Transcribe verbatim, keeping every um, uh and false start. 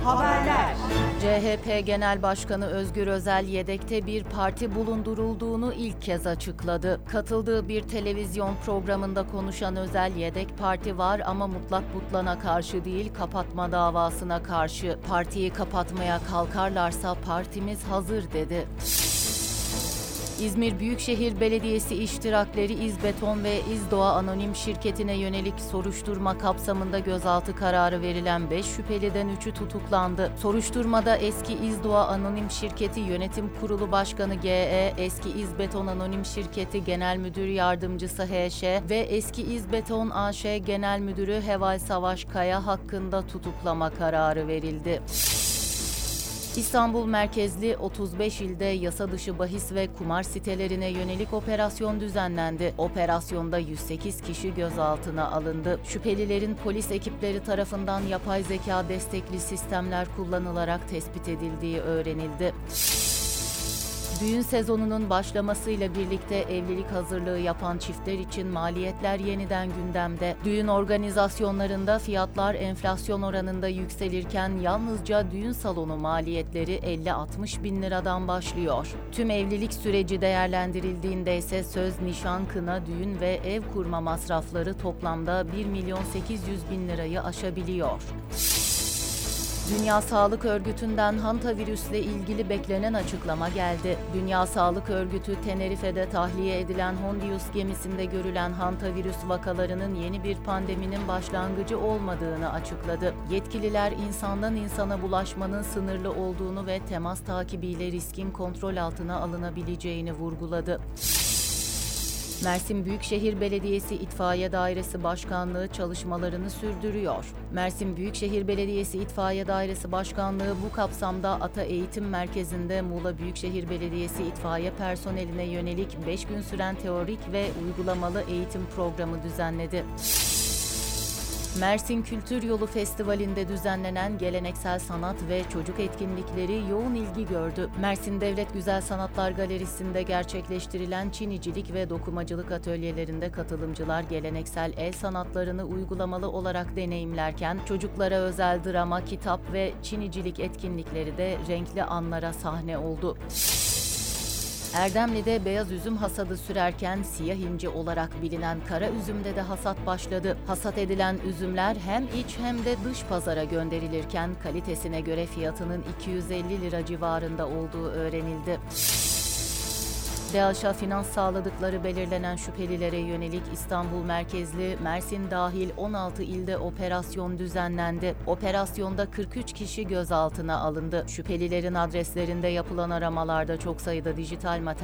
Haberler. C H P Genel Başkanı Özgür Özel yedekte bir parti bulundurulduğunu ilk kez açıkladı. Katıldığı bir televizyon programında konuşan Özel, yedek parti var ama mutlak butlana karşı değil, kapatma davasına karşı. Partiyi kapatmaya kalkarlarsa partimiz hazır dedi. İzmir Büyükşehir Belediyesi iştirakleri İzbeton ve İzdoğa Anonim Şirketi'ne yönelik soruşturma kapsamında gözaltı kararı verilen beş şüpheliden üçü tutuklandı. Soruşturmada eski İzdoğa Anonim Şirketi Yönetim Kurulu Başkanı G E, eski İzbeton Anonim Şirketi Genel Müdür Yardımcısı H Ş ve eski İzbeton A Ş Genel Müdürü Heval Savaş Kaya hakkında tutuklama kararı verildi. İstanbul merkezli otuz beş ilde yasa dışı bahis ve kumar sitelerine yönelik operasyon düzenlendi. Operasyonda yüz sekiz kişi gözaltına alındı. Şüphelilerin polis ekipleri tarafından yapay zeka destekli sistemler kullanılarak tespit edildiği öğrenildi. Düğün sezonunun başlamasıyla birlikte evlilik hazırlığı yapan çiftler için maliyetler yeniden gündemde. Düğün organizasyonlarında fiyatlar enflasyon oranında yükselirken yalnızca düğün salonu maliyetleri elli altmış bin liradan başlıyor. Tüm evlilik süreci değerlendirildiğinde ise söz, nişan, kına, düğün ve ev kurma masrafları toplamda bir milyon sekiz yüz bin lirayı aşabiliyor. Dünya Sağlık Örgütü'nden hantavirüsle ilgili beklenen açıklama geldi. Dünya Sağlık Örgütü, Tenerife'de tahliye edilen Hondius gemisinde görülen hantavirüs vakalarının yeni bir pandeminin başlangıcı olmadığını açıkladı. Yetkililer insandan insana bulaşmanın sınırlı olduğunu ve temas takibiyle riskin kontrol altına alınabileceğini vurguladı. Mersin Büyükşehir Belediyesi İtfaiye Dairesi Başkanlığı çalışmalarını sürdürüyor. Mersin Büyükşehir Belediyesi İtfaiye Dairesi Başkanlığı bu kapsamda Ata Eğitim Merkezi'nde Muğla Büyükşehir Belediyesi itfaiye personeline yönelik beş gün süren teorik ve uygulamalı eğitim programı düzenledi. Mersin Kültür Yolu Festivali'nde düzenlenen geleneksel sanat ve çocuk etkinlikleri yoğun ilgi gördü. Mersin Devlet Güzel Sanatlar Galerisi'nde gerçekleştirilen çinicilik ve dokumacılık atölyelerinde katılımcılar geleneksel el sanatlarını uygulamalı olarak deneyimlerken çocuklara özel drama, kitap ve çinicilik etkinlikleri de renkli anlara sahne oldu. Erdemli'de beyaz üzüm hasadı sürerken siyah inci olarak bilinen kara üzümde de hasat başladı. Hasat edilen üzümler hem iç hem de dış pazara gönderilirken kalitesine göre fiyatının iki yüz elli lira civarında olduğu öğrenildi. DAEŞ'a finans sağladıkları belirlenen şüphelilere yönelik İstanbul merkezli Mersin dahil on altı ilde operasyon düzenlendi. Operasyonda kırk üç kişi gözaltına alındı. Şüphelilerin adreslerinde yapılan aramalarda çok sayıda dijital materyal